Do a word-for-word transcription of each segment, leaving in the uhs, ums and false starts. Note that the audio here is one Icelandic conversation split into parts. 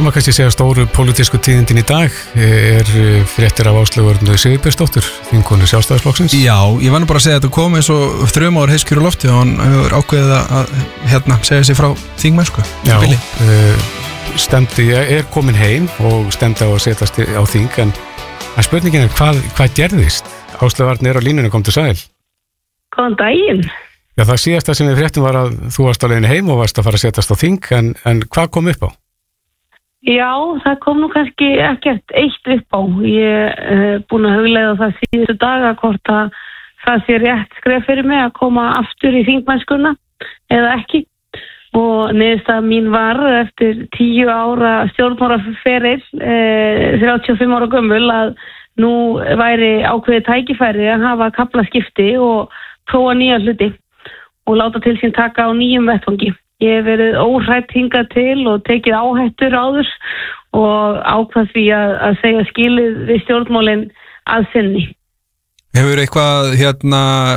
Það má kannski segja stóru pólitísku tíðindin í dag er fréttir af Áslaugu Örnu Sigurbjörnsdóttur, þingkonu Sjálfstæðisflokksins. Já, ég var nú bara að segja að þetta kom eins og þrumaður heiskjur á lofti og hann hefur ákveðið að hérna, segja sig frá þingmennsku. Já, uh, stemdi, er komin heim og stemdi á að setjast á þing, en að spurningin er hvað, hvað gerðist? Áslaugu Örnu er á línunni, kom til sæl. Góðan daginn. Já, það síðasta sem við fréttum var að þú varst á leiðinni heim og varst að fara að setjast á þing, en, en hvað kom upp á? Já, það kom nú kannski ekkert eitt upp á. Ég er búin að hugleiða það síðustu daga hvort að það sé rétt skref fyrir mig að koma aftur í þingmennskuna eða ekki. Og niðurstaða mín var eftir tíu ára stjórnmálaferil, eh, þrjátíu og fimm ára gömul, að nú væri ákveðið tækifæri að hafa kaflaskipti og prófa nýja hluti og láta til sín taka á nýjum vettvangi. Ég hef verið óhrætt hingað til og tekið áhættur áður og ákvað því að, að segja skilið við stjórnmálin að sinni. Hefur eitthvað hérna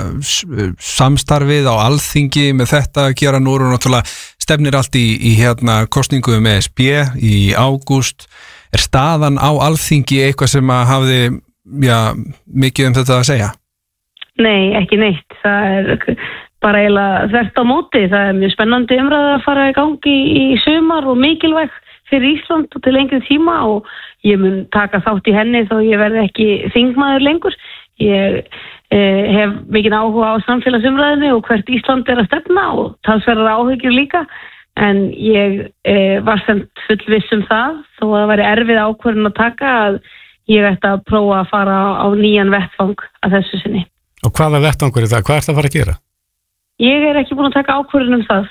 samstarfið á alþingi með þetta að gera nú og náttúrulega stefnir allt í, í hérna kosningu með E S B í ágúst. Er staðan á alþingi eitthvað sem að hafði já, mikið um þetta að segja? Nei, ekki neitt. Það er bara eiginlega þvert á móti. Það er mjög spennandi umræða að fara í gangi í, í sumar og mikilvæg fyrir Ísland og til lengri tíma og ég mun taka þátt í henni þó ég verði ekki þingmaður lengur. Ég eh, hef mikinn áhuga á samfélagsumræðinu og hvert Ísland er að stefna og talsverðar áhyggjur líka, en ég eh, var semt fullviss um það þó að það væri erfið ákvörðun að taka að ég ætti að prófa að fara á nýjan vettvang að þessu sinni. Og hvaða vettvangur er það? Hvað ert að fara að gera? Ég er ekki búin að taka ákvörðun um það.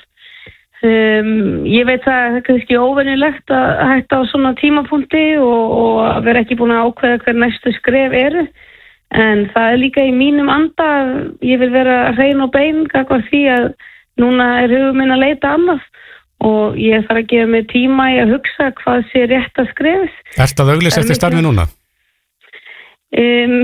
Um, ég veit að það er kannski óvenjulegt að hætta á svona tímapunkti og, og að vera ekki búin að ákveða hver næstu skref eru, en það er líka í mínum anda. Ég vil vera hrein og bein gagnvart því að núna er hugur minn að leita annað og ég þarf að gefa mig tíma í að hugsa hvað sé rétt að skrefis. Ertu að auglýsa eftir starfi núna? Um,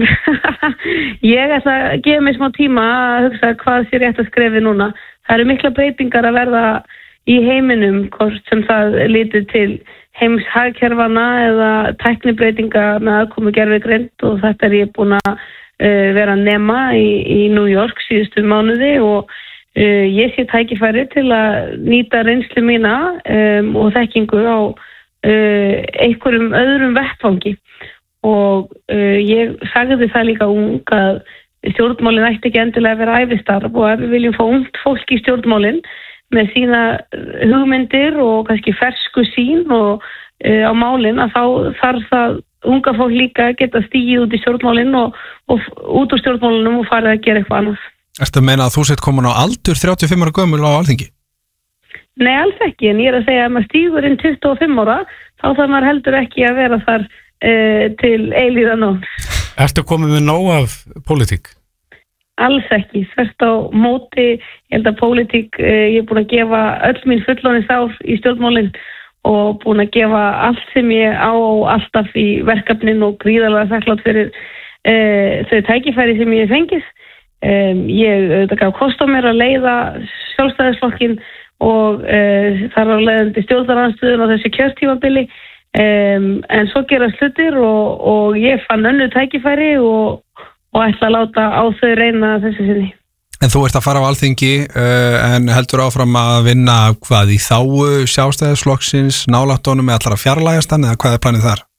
ég ætla að gefa mig smá tíma að hugsa hvað sé rétt að skrefi núna. Það eru mikla breytingar að verða í heiminum, hvort sem það lítið til heimshagkerfana eða tæknibreytinga með aðkomu gervigreind, og þetta er ég búin að uh, vera að nema í, í New York síðustu mánuði og uh, ég sé tækifæri til að nýta reynslu mína um, og þekkingu á uh, einhverjum öðrum vettvangi. Og uh, ég sagði það líka ung að stjórnmálin ætti ekki endilega að vera ævistarf og ef við viljum fá ungt fólk í stjórnmálin með sína hugmyndir og kannski fersku sín og uh, á málin, að þá þarf það unga fólk líka að geta stigið út í stjórnmálin og, og út úr stjórnmálinum og farið að gera eitthvað annað. Ertu að meina að þú sett komin á aldur þrjátíu og fimm ára gömul á alþingi? Nei, alls ekki, en ég er að segja að maður stígur inn tuttugu og fimm ára, þá þarf maður heldur ekki að vera þar til eilíðan og. Ertu komið með nóg af pólitík? Alls ekki, þvert á móti. Ég held að pólitík, ég er búin að gefa öll mín fullorðins ár í stjórnmálin og búin að gefa allt sem ég á alltaf í verkefnin og gríðarlega þakklátt fyrir uh, þau tækifæri sem ég hef fengið. Um, ég þetta gaf kost á mér að leiða Sjálfstæðisflokkinn og uh, þar á leiðandi stjórnarandstöðun á þessu kjörtímabili. Um, en svo gerast hlutir og, og ég fann önnu tækifæri og, og ætla að láta á þau reyna þessu sinni. En þú ert að fara á alþingi uh, en heldur áfram að vinna hvað í þágu Sjálfstæðisflokksins, nálættunum eða allar að fjarlægjast hann, eða hvað er planið þar?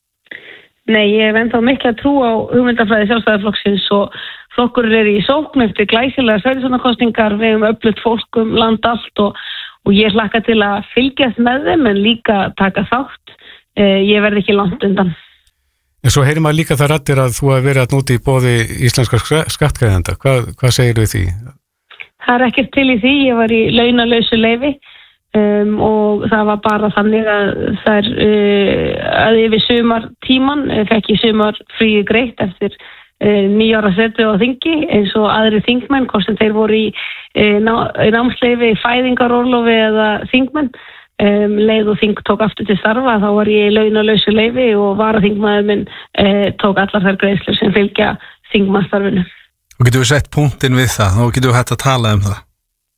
Nei, ég hef ennþá mikla trú á hugmyndafræði Sjálfstæðisflokksins og flokkur er í sókn eftir glæsilega sveitarstjórnarkosningar, við hefum öflugt fólk um land allt og, og ég hlakka til að fylgjast með þeim en líka taka þátt. Ég verði ekki langt undan. En svo heyrir maður líka það raddir að þú hefur verið að núti í boði íslenskar skattgreiðenda. Hvað, hvað segir við því? Það er ekkert til í því. Ég var í launalausu leyfi um, og það var bara þannig að það er uh, að yfir sumar tíman fekk ég sumar fríi greitt eftir uh, nýjára setu á þingi eins og aðri þingmenn, hvort sem þeir voru í uh, ná, námsleyfi, fæðingarorlofi eða þingmenn. Um, leið og þing tók aftur til starfa, þá var ég í launalausu leyfi og varaþingmaður minn uh, tók allar þær greiðslur sem fylgja þingmannsstarfinu. Og getur við sett punktinn við það og getur við hægt að tala um það?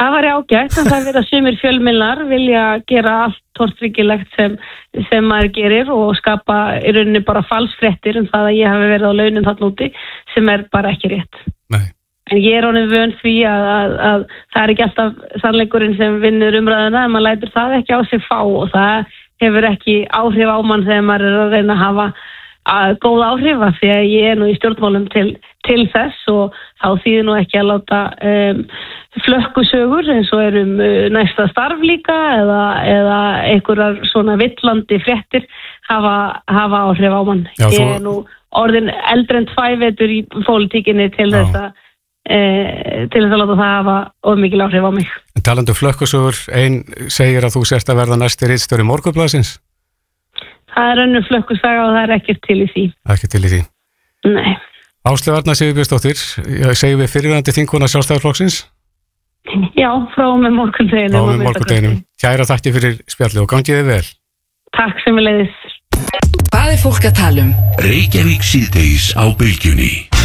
Það var ágætt, en það verið að sumir fjölmiðlar vilja gera allt tortryggilegt sem, sem maður gerir og skapa í rauninni bara falsfréttir um það að ég hafi verið á launum þarna úti sem er bara ekki rétt. Nei. En ég er honum vön því að, að, að það er ekki alltaf sannleikurinn sem vinnur umræðuna en maður lætur það ekki á sig fá og það hefur ekki áhrif á mann þegar maður er að reyna að hafa að góða áhrifa því að ég er nú í stjórnmálum til, til þess og þá þýðir nú ekki að láta um, flökkusögur eins og erum uh, næsta starf líka eða, eða einhverjar svona villandi fréttir hafa, hafa áhrif á mann. Já, ég er nú orðin eldri en tvævetur í pólitíkinni til Já. þess að uh, til þess að láta það hafa of mikil áhrif á mig. Talandi um flökkusögur, ein segir að þú sérst að verða næsti ritstjóri Morgunblaðsins. Það er önnur flökkusaga og það er ekkert til í því. Ekki til í því? Nei. Áslaug Arna Sigurbjörnsdóttir, segjum við fyrirverandi þingkona Sjálfstæðisflokksins? Já, frá með morgundeginum. Frá með morgundeginum. Kæra þakki fyrir spjalli og gangið þið vel. Takk sem við leiðis. Hvað er fólk að tala um? Reykjavík síðdegis á Bylgjunni.